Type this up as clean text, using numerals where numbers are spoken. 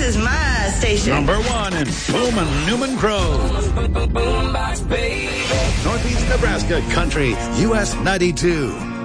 is my station. Number one in Boomin' Newman Grove. Northeast Nebraska Country, US 92.